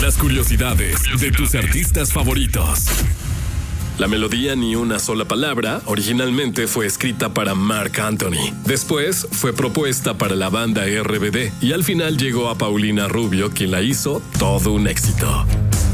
Las curiosidades de tus artistas favoritos. La melodía Ni una sola palabra originalmente fue escrita para Marc Anthony. Después fue propuesta para la banda RBD y al final llegó a Paulina Rubio, quien la hizo todo un éxito.